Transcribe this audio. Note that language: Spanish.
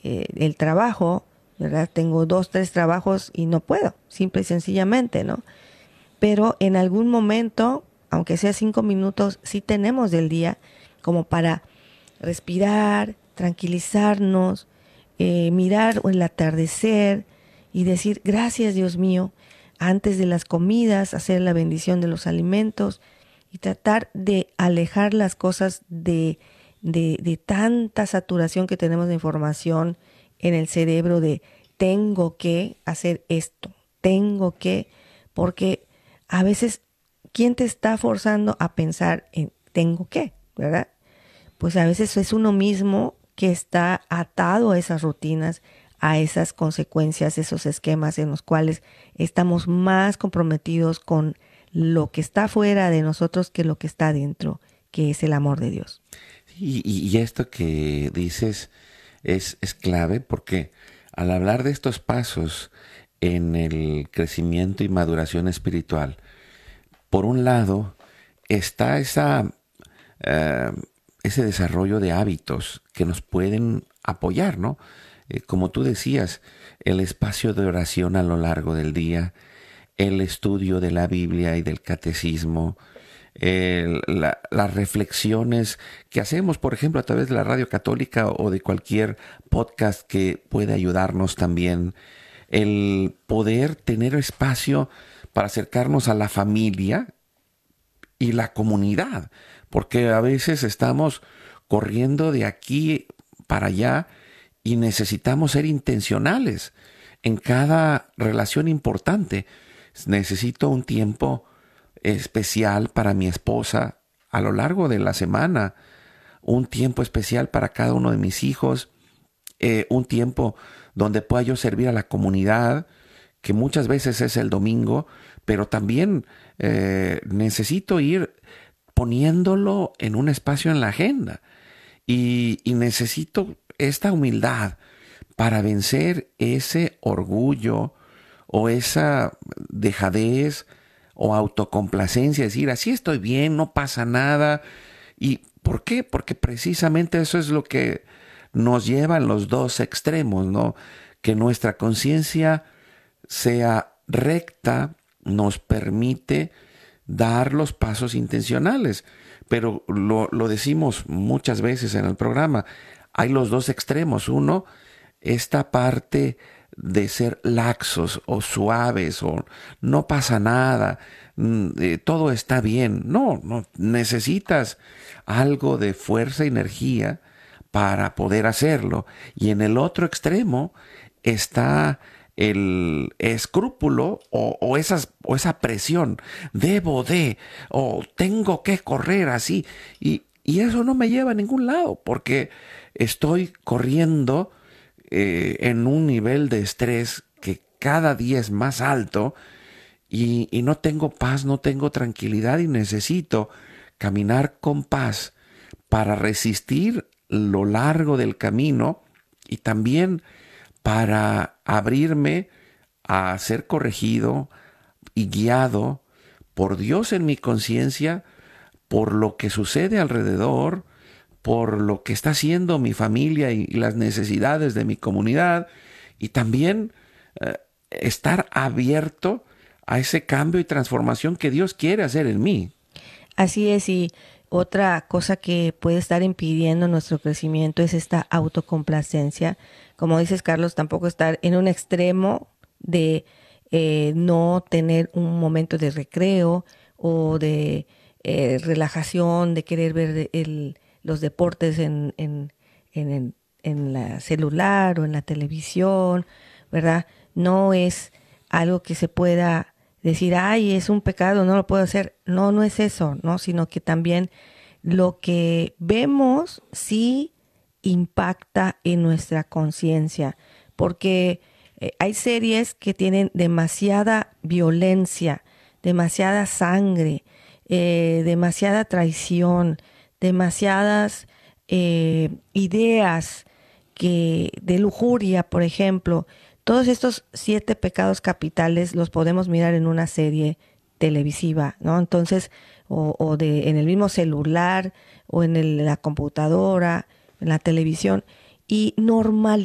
el trabajo, ¿verdad? Tengo 2, 3 trabajos y no puedo, simple y sencillamente, ¿no? Pero en algún momento, aunque sea 5 minutos, sí tenemos del día como para respirar, tranquilizarnos, mirar el atardecer y decir gracias Dios mío, antes de las comidas, hacer la bendición de los alimentos y tratar de alejar las cosas de tanta saturación que tenemos de información en el cerebro de tengo que hacer esto, tengo que, porque a veces, ¿quién te está forzando a pensar en tengo que, verdad? Pues a veces es uno mismo que está atado a esas rutinas, a esas consecuencias, esos esquemas en los cuales estamos más comprometidos con lo que está fuera de nosotros que lo que está dentro, que es el amor de Dios. Y esto que dices es clave porque al hablar de estos pasos en el crecimiento y maduración espiritual, por un lado está eh, ese desarrollo de hábitos que nos pueden apoyar, ¿no? Como tú decías, el espacio de oración a lo largo del día, el estudio de la Biblia y del catecismo, las reflexiones que hacemos, por ejemplo, a través de la radio católica o de cualquier podcast que pueda ayudarnos también, el poder tener espacio para acercarnos a la familia y la comunidad, porque a veces estamos corriendo de aquí para allá y necesitamos ser intencionales en cada relación importante. Necesito un tiempo especial para mi esposa a lo largo de la semana, un tiempo especial para cada uno de mis hijos, un tiempo donde pueda yo servir a la comunidad, que muchas veces es el domingo, pero también necesito ir poniéndolo en un espacio en la agenda y necesito esta humildad para vencer ese orgullo o esa dejadez o autocomplacencia, decir, así estoy bien, no pasa nada. ¿Y por qué? Porque precisamente eso es lo que nos lleva en los dos extremos, ¿no? Que nuestra conciencia sea recta, nos permite dar los pasos intencionales. Pero lo decimos muchas veces en el programa, hay los dos extremos. Uno, esta parte de ser laxos o suaves o no pasa nada, todo está bien. No, necesitas algo de fuerza y energía para poder hacerlo. Y en el otro extremo está el escrúpulo o esa presión. Debo de, o tengo que correr así. Y eso no me lleva a ningún lado porque estoy corriendo en un nivel de estrés que cada día es más alto y no tengo paz, no tengo tranquilidad y necesito caminar con paz para resistir lo largo del camino y también para abrirme a ser corregido y guiado por Dios en mi conciencia, por lo que sucede alrededor, por lo que está haciendo mi familia y las necesidades de mi comunidad, y también estar abierto a ese cambio y transformación que Dios quiere hacer en mí. Así es, y otra cosa que puede estar impidiendo nuestro crecimiento es esta autocomplacencia. Como dices, Carlos, tampoco estar en un extremo de no tener un momento de recreo o de relajación, de querer ver los deportes en la celular o en la televisión, ¿verdad? No es algo que se pueda decir, ay, es un pecado, no lo puedo hacer. No, no es eso, ¿no? Sino que también lo que vemos sí impacta en nuestra conciencia, porque hay series que tienen demasiada violencia, demasiada sangre, demasiada traición, demasiadas ideas de lujuria, por ejemplo. Todos estos 7 pecados capitales los podemos mirar en una serie televisiva, ¿no? Entonces, en el mismo celular o en la computadora, en la televisión, y normalizar